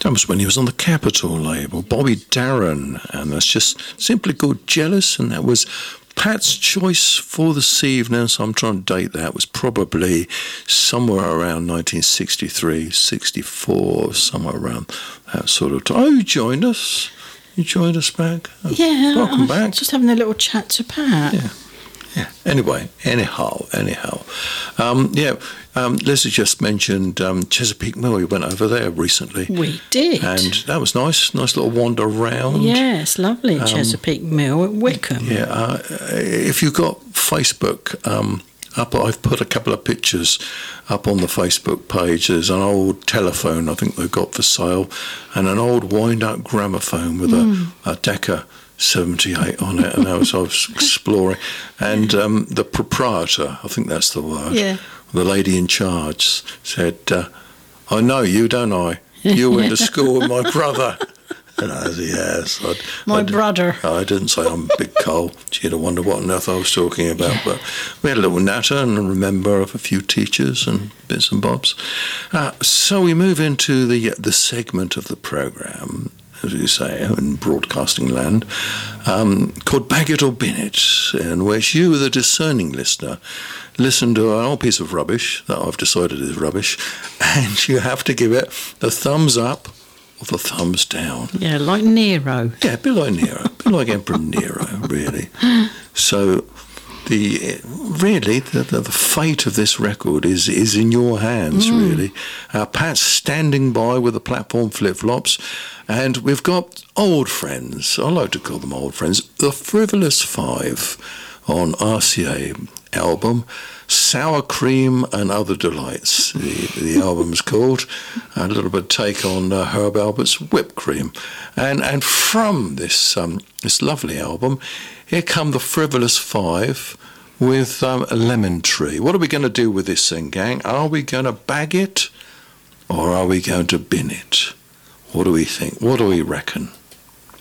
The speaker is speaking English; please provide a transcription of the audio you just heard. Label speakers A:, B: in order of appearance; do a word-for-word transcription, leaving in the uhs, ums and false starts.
A: That was when he was on the Capitol label, Bobby Darin, and that's just simply called Jealous, and that was Pat's choice for this evening. So I'm trying to date that. It was probably somewhere around nineteen sixty-three, sixty-four, somewhere around that sort of time. Oh, you joined us. You joined us back. Oh,
B: yeah.
A: Welcome back.
B: Just having a little chat to Pat.
A: Yeah. Yeah. Anyway, anyhow, anyhow. Um, yeah, um, Leslie just mentioned um, Chesapeake Mill. We went over there recently.
B: We did.
A: And that was nice. Nice little wander around.
B: Yes, lovely.
A: Um,
B: Chesapeake Mill at Wickham.
A: Yeah. Uh, if you've got Facebook, um, up, I've put a couple of pictures up on the Facebook page. There's an old telephone I think they've got for sale, and an old wind-up gramophone with mm. a, a Decca seventy-eight on it, and I was, I was exploring, and um, the proprietor, I think that's the word,
B: yeah.
A: the lady in charge said, uh, I know you, don't I? You went to school with my brother. And I said, yes. I'd,
B: my
A: I'd,
B: brother.
A: I didn't say I'm Big Cole. She'd have wondered what on earth I was talking about. Yeah. But we had a little natter and remember of a few teachers and bits and bobs. Uh, so we move into the the segment of the programme, as you say, in broadcasting land, um, called Bag It or Bin It, in which you, the discerning listener, listen to an old piece of rubbish that I've decided is rubbish, and you have to give it the thumbs up or the thumbs down.
B: Yeah, like Nero.
A: Yeah, a bit like Nero, a bit like Emperor Nero, really. So, the really, the, the, the fate of this record is is in your hands, mm. really. Uh, Pat's standing by with the platform flip-flops, and we've got old friends, I like to call them old friends, the Frivolous Five on R C A album, Sour Cream and Other Delights, the, the album's called, a little bit of take on uh, Herb Albert's Whipped Cream. And and from this um, this lovely album, here come the Frivolous Five with um, Lemon Tree. What are we going to do with this thing, gang? Are we going to bag it or are we going to bin it? What do we think? What do we reckon?